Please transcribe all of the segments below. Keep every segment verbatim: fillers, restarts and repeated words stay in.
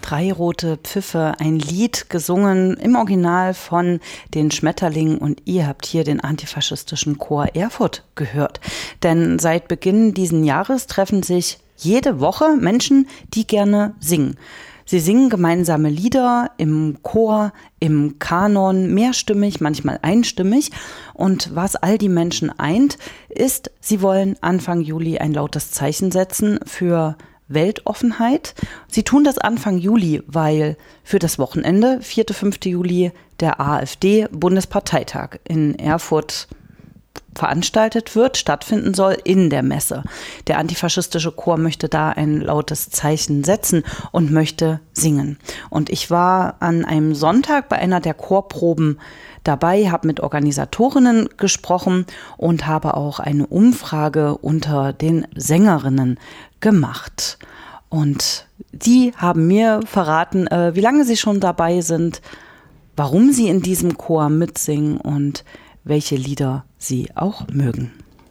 Drei rote Pfiffe, ein Lied gesungen im Original von den Schmetterlingen und ihr habt hier den antifaschistischen Chor Erfurt gehört. Denn seit Beginn diesen Jahres treffen sich jede Woche Menschen, die gerne singen. Sie singen gemeinsame Lieder im Chor, im Kanon, mehrstimmig, manchmal einstimmig. Und was all die Menschen eint, ist, sie wollen Anfang Juli ein lautes Zeichen setzen für Weltoffenheit. Sie tun das Anfang Juli, weil für das Wochenende, vierten bis fünften Juli, der AfD-Bundesparteitag in Erfurt veranstaltet wird, stattfinden soll in der Messe. Der antifaschistische Chor möchte da ein lautes Zeichen setzen und möchte singen. Und ich war an einem Sonntag bei einer der Chorproben dabei, habe mit Organisatorinnen gesprochen und habe auch eine Umfrage unter den Sängerinnen gemacht. Und die haben mir verraten, äh, wie lange sie schon dabei sind, warum sie in diesem Chor mitsingen und welche Lieder sie auch mögen.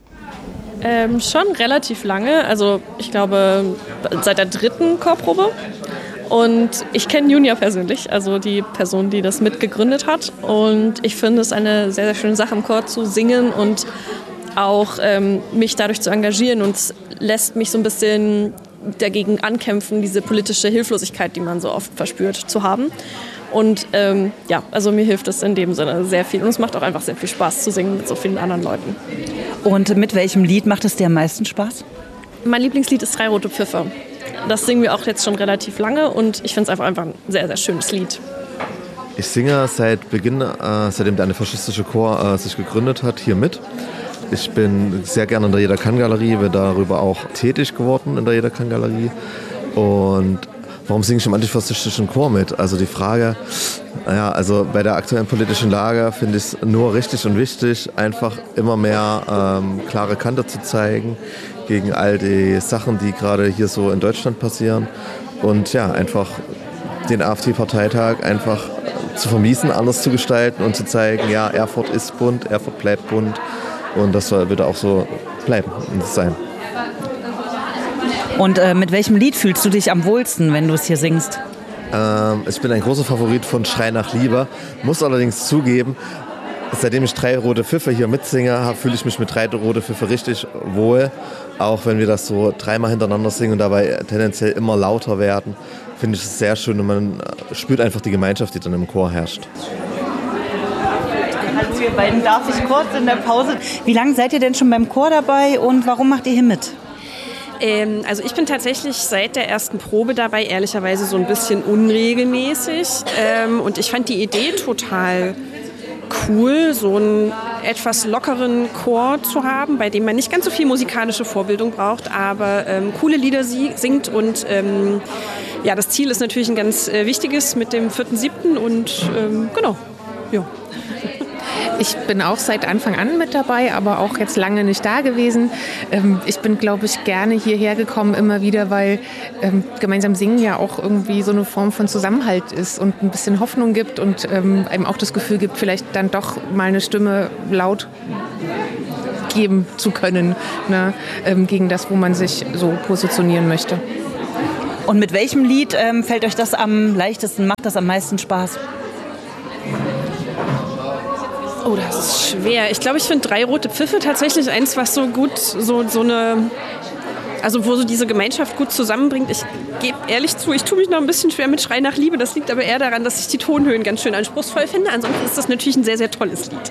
Ähm, schon relativ lange, also ich glaube seit der dritten Chorprobe. Und ich kenne Junia persönlich, also die Person, die das mitgegründet hat. Und ich finde es eine sehr, sehr schöne Sache, im Chor zu singen und auch ähm, mich dadurch zu engagieren. Und es lässt mich so ein bisschen dagegen ankämpfen, diese politische Hilflosigkeit, die man so oft verspürt, zu haben. Und ähm, ja, also mir hilft es in dem Sinne sehr viel. Und es macht auch einfach sehr viel Spaß zu singen mit so vielen anderen Leuten. Und mit welchem Lied macht es dir am meisten Spaß? Mein Lieblingslied ist Drei rote Pfiffe. Das singen wir auch jetzt schon relativ lange und ich finde es einfach, einfach ein sehr, sehr schönes Lied. Ich singe seit Beginn, äh, seitdem der antifaschistische Chor äh, sich gegründet hat, hier mit. Ich bin sehr gerne in der Jeder kann Galerie, bin darüber auch tätig geworden in der Jeder kann Galerie. Und warum singe ich im antifaschistischen Chor mit? Also die Frage, naja, also bei der aktuellen politischen Lage finde ich es nur richtig und wichtig, einfach immer mehr ähm, klare Kante zu zeigen gegen all die Sachen, die gerade hier so in Deutschland passieren. Und ja, einfach den AfD-Parteitag einfach zu vermiesen, anders zu gestalten und zu zeigen, ja, Erfurt ist bunt, Erfurt bleibt bunt. Und das soll bitte auch so bleiben und sein. Und äh, mit welchem Lied fühlst du dich am wohlsten, wenn du es hier singst? Ähm, ich bin ein großer Favorit von Schrei nach Liebe, muss allerdings zugeben, seitdem ich Drei rote Pfiffe hier mitsinge, fühle ich mich mit Drei rote Pfiffe richtig wohl. Auch wenn wir das so dreimal hintereinander singen und dabei tendenziell immer lauter werden, finde ich es sehr schön und man spürt einfach die Gemeinschaft, die dann im Chor herrscht. Hallo ihr beiden, darf ich kurz in der Pause? Wie lange seid ihr denn schon beim Chor dabei und warum macht ihr hier mit? Ähm, also ich bin tatsächlich seit der ersten Probe dabei, ehrlicherweise so ein bisschen unregelmäßig. Ähm, und ich fand die Idee total cool, so einen etwas lockeren Chor zu haben, bei dem man nicht ganz so viel musikalische Vorbildung braucht, aber ähm, coole Lieder sie singt. Und ähm, ja, das Ziel ist natürlich ein ganz äh, wichtiges mit dem vierten siebten und ähm, genau, ja. Ich bin auch seit Anfang an mit dabei, aber auch jetzt lange nicht da gewesen. Ich bin, glaube ich, gerne hierher gekommen, immer wieder, weil gemeinsam singen ja auch irgendwie so eine Form von Zusammenhalt ist und ein bisschen Hoffnung gibt und einem auch das Gefühl gibt, vielleicht dann doch mal eine Stimme laut geben zu können, ne, gegen das, wo man sich so positionieren möchte. Und mit welchem Lied ähm, fällt euch das am leichtesten, macht das am meisten Spaß? Oh, das ist schwer. Ich glaube, ich finde Drei rote Pfiffe tatsächlich eins, was so gut, so, so eine, also wo so diese Gemeinschaft gut zusammenbringt. Ich gebe ehrlich zu, ich tue mich noch ein bisschen schwer mit Schrei nach Liebe. Das liegt aber eher daran, dass ich die Tonhöhen ganz schön anspruchsvoll finde. Ansonsten ist das natürlich ein sehr, sehr tolles Lied.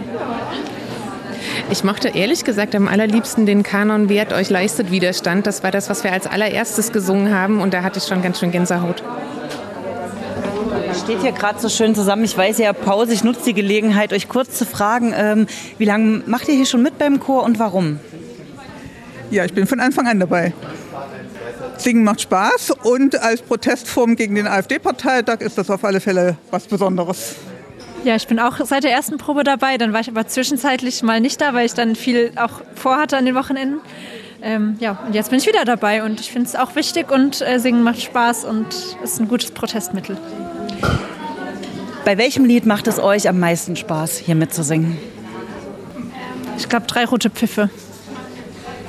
Ich mochte ehrlich gesagt am allerliebsten den Kanon Wert euch leistet Widerstand. Das war das, was wir als allererstes gesungen haben und da hatte ich schon ganz schön Gänsehaut. Steht hier gerade so schön zusammen. Ich weiß ja, Pause, ich nutze die Gelegenheit, euch kurz zu fragen, ähm, wie lange macht ihr hier schon mit beim Chor und warum? Ja, ich bin von Anfang an dabei. Singen macht Spaß und als Protestform gegen den AfD-Parteitag ist das auf alle Fälle was Besonderes. Ja, ich bin auch seit der ersten Probe dabei. Dann war ich aber zwischenzeitlich mal nicht da, weil ich dann viel auch vorhatte an den Wochenenden. Ähm, ja, und jetzt bin ich wieder dabei und ich finde es auch wichtig und äh, Singen macht Spaß und ist ein gutes Protestmittel. Bei welchem Lied macht es euch am meisten Spaß, hier mitzusingen? Ich glaube, Drei rote Pfiffe.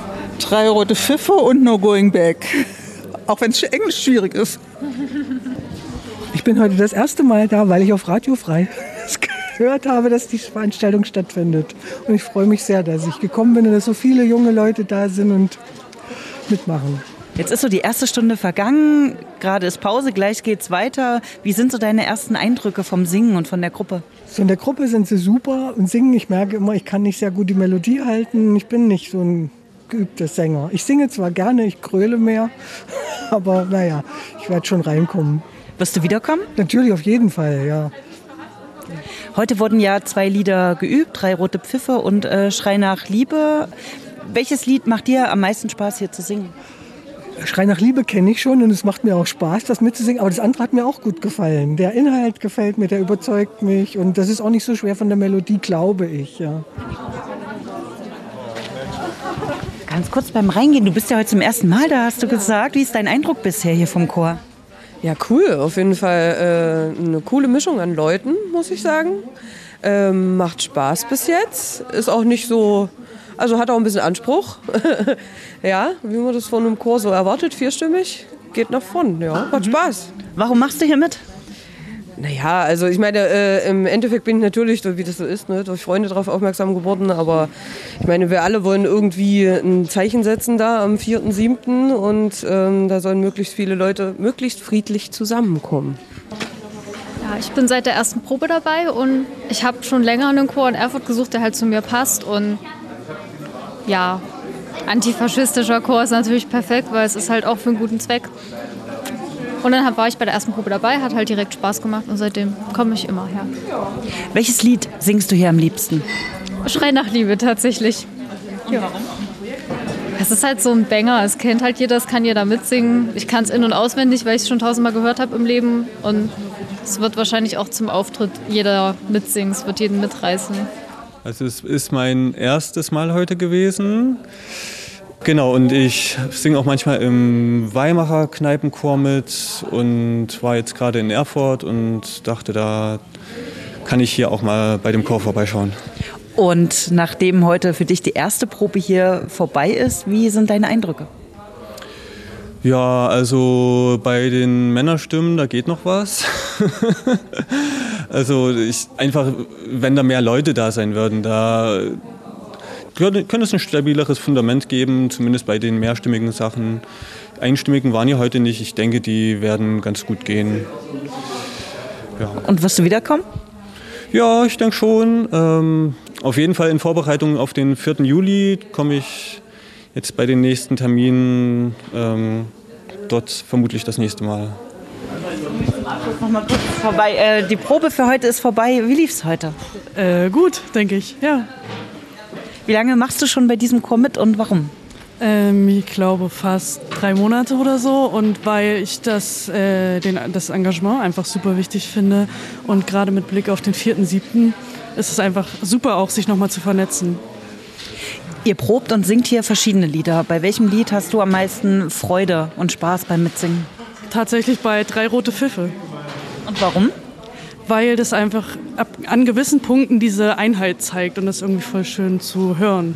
Drei rote Pfiffe und No Going Back. Auch wenn es Englisch schwierig ist. bin heute das erste Mal da, weil ich auf Radio Frei gehört habe, dass die Veranstaltung stattfindet. Und ich freue mich sehr, dass ich gekommen bin und dass so viele junge Leute da sind und mitmachen. Jetzt ist so die erste Stunde vergangen, gerade ist Pause, gleich geht's weiter. Wie sind so deine ersten Eindrücke vom Singen und von der Gruppe? So in der Gruppe sind sie super und singen. Ich merke immer, ich kann nicht sehr gut die Melodie halten. Ich bin nicht so ein geübter Sänger. Ich singe zwar gerne, ich gröle mehr, aber naja, ich werde schon reinkommen. Wirst du wiederkommen? Natürlich, auf jeden Fall, ja. Heute wurden ja zwei Lieder geübt, Drei rote Pfiffe und äh, Schrei nach Liebe. Welches Lied macht dir am meisten Spaß hier zu singen? Schrei nach Liebe kenne ich schon und es macht mir auch Spaß, das mitzusingen. Aber das andere hat mir auch gut gefallen. Der Inhalt gefällt mir, der überzeugt mich. Und das ist auch nicht so schwer von der Melodie, glaube ich. Ja. Ganz kurz beim Reingehen, du bist ja heute zum ersten Mal da, hast du gesagt. Wie ist dein Eindruck bisher hier vom Chor? Ja, cool. Auf jeden Fall äh, eine coole Mischung an Leuten, muss ich sagen. Ähm, macht Spaß bis jetzt. Ist auch nicht so... Also hat auch ein bisschen Anspruch. Ja, wie man das von einem Chor so erwartet, vierstimmig, geht nach vorn. Ja, hat Spaß. Warum machst du hier mit? Naja, also ich meine, äh, im Endeffekt bin ich natürlich, wie das so ist, ne, durch Freunde darauf aufmerksam geworden. Aber ich meine, wir alle wollen irgendwie ein Zeichen setzen da am vierten siebten und ähm, da sollen möglichst viele Leute möglichst friedlich zusammenkommen. Ja, ich bin seit der ersten Probe dabei und ich habe schon länger einen Chor in Erfurt gesucht, der halt zu mir passt. Und ja, antifaschistischer Chor ist natürlich perfekt, weil es ist halt auch für einen guten Zweck. Und dann war ich bei der ersten Probe dabei, hat halt direkt Spaß gemacht und seitdem komme ich immer her. Welches Lied singst du hier am liebsten? Schrei nach Liebe tatsächlich. Und ja. Warum? Es ist halt so ein Banger, es kennt halt jeder, es kann jeder mitsingen. Ich kann es in- und auswendig, weil ich es schon tausendmal gehört habe im Leben. Und es wird wahrscheinlich auch zum Auftritt jeder mitsingen, es wird jeden mitreißen. Also es ist mein erstes Mal heute gewesen. Genau, und ich singe auch manchmal im Weimarer Kneipenchor mit und war jetzt gerade in Erfurt und dachte, da kann ich hier auch mal bei dem Chor vorbeischauen. Und nachdem heute für dich die erste Probe hier vorbei ist, wie sind deine Eindrücke? Ja, also bei den Männerstimmen, da geht noch was. Also ich, einfach, wenn da mehr Leute da sein würden, da könnte es ein stabileres Fundament geben, zumindest bei den mehrstimmigen Sachen. Die Einstimmigen waren ja heute nicht. Ich denke, die werden ganz gut gehen. Ja. Und wirst du wiederkommen? Ja, ich denke schon. Ähm, auf jeden Fall in Vorbereitung auf den vierten Juli komme ich jetzt bei den nächsten Terminen ähm, dort vermutlich das nächste Mal. Noch mal kurz vorbei. Äh, die Probe für heute ist vorbei. Wie lief's heute? Äh, gut, denke ich, ja. Wie lange machst du schon bei diesem Chor mit und warum? Ähm, ich glaube fast drei Monate oder so und weil ich das, äh, den, das Engagement einfach super wichtig finde und gerade mit Blick auf den vierten siebten ist es einfach super auch, sich nochmal zu vernetzen. Ihr probt und singt hier verschiedene Lieder. Bei welchem Lied hast du am meisten Freude und Spaß beim Mitsingen? Tatsächlich bei Drei rote Pfiffe. Und warum? Weil das einfach ab, an gewissen Punkten diese Einheit zeigt und das irgendwie voll schön zu hören.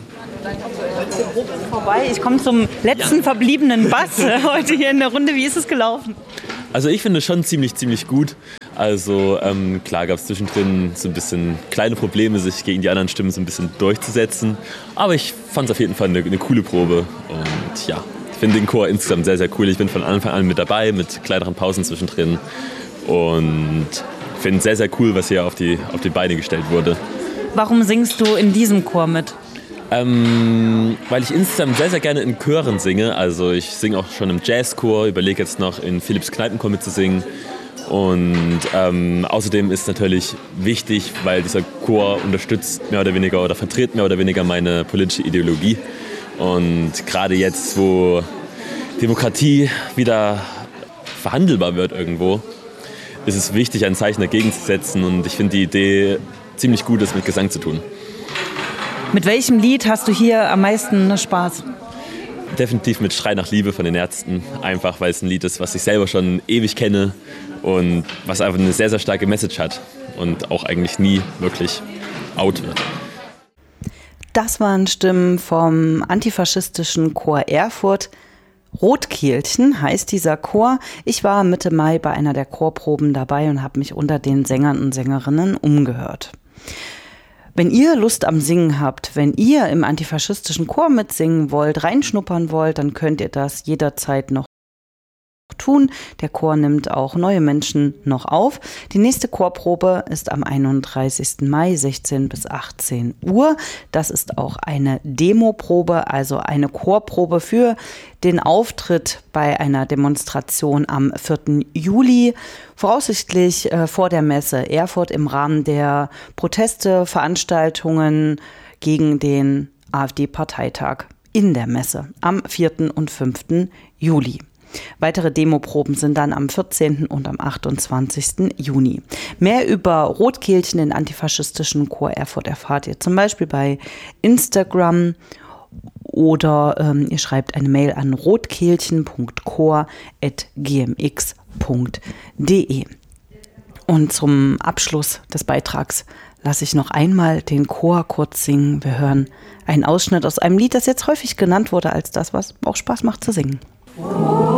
Vorbei. Ich komme zum letzten verbliebenen Bass heute hier in der Runde. Wie ist es gelaufen? Also ich finde es schon ziemlich, ziemlich gut. Also ähm, klar gab es zwischendrin so ein bisschen kleine Probleme, sich gegen die anderen Stimmen so ein bisschen durchzusetzen. Aber ich fand es auf jeden Fall eine, eine coole Probe. Und ja, ich finde den Chor insgesamt sehr, sehr cool. Ich bin von Anfang an mit dabei, mit kleineren Pausen zwischendrin. Und ich finde es sehr, sehr cool, was hier auf die, auf die Beine gestellt wurde. Warum singst du in diesem Chor mit? Ähm, weil ich insgesamt sehr, sehr gerne in Chören singe. Also ich singe auch schon im Jazzchor, überlege jetzt noch in Philipps Kneipenchor mitzusingen. Und ähm, außerdem ist natürlich wichtig, weil dieser Chor unterstützt mehr oder weniger oder vertritt mehr oder weniger meine politische Ideologie. Und gerade jetzt, wo Demokratie wieder verhandelbar wird irgendwo, ist es wichtig, ein Zeichen dagegen zu setzen. Und ich finde die Idee ziemlich gut, das mit Gesang zu tun. Mit welchem Lied hast du hier am meisten Spaß? Definitiv mit Schrei nach Liebe von den Ärzten. Einfach, weil es ein Lied ist, was ich selber schon ewig kenne und was einfach eine sehr, sehr starke Message hat und auch eigentlich nie wirklich out wird. Das waren Stimmen vom antifaschistischen Chor Erfurt. Rotkehlchen heißt dieser Chor. Ich war Mitte Mai bei einer der Chorproben dabei und habe mich unter den Sängern und Sängerinnen umgehört. Wenn ihr Lust am Singen habt, wenn ihr im antifaschistischen Chor mitsingen wollt, reinschnuppern wollt, dann könnt ihr das jederzeit noch tun. Der Chor nimmt auch neue Menschen noch auf. Die nächste Chorprobe ist am einunddreißigsten Mai, sechzehn bis achtzehn Uhr. Das ist auch eine Demoprobe, also eine Chorprobe für den Auftritt bei einer Demonstration am vierten Juli. Voraussichtlich äh, vor der Messe Erfurt im Rahmen der Proteste, Veranstaltungen gegen den AfD-Parteitag in der Messe am vierten und fünften Juli. Weitere Demoproben sind dann am vierzehnten und am achtundzwanzigsten Juni. Mehr über Rotkehlchen, den antifaschistischen Chor Erfurt, erfahrt ihr zum Beispiel bei Instagram oder ähm, ihr schreibt eine Mail an rotkehlchen punkt chor at g m x punkt d e. Und zum Abschluss des Beitrags lasse ich noch einmal den Chor kurz singen. Wir hören einen Ausschnitt aus einem Lied, das jetzt häufig genannt wurde als das, was auch Spaß macht zu singen.